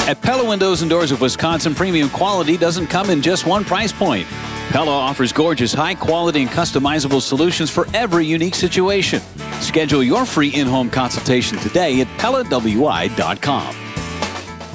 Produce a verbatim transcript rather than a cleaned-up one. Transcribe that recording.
At Pella Windows and Doors of Wisconsin, premium quality doesn't come in just one price point. Pella offers gorgeous, high-quality and customizable solutions for every unique situation. Schedule your free in-home consultation today at Pella W I dot com.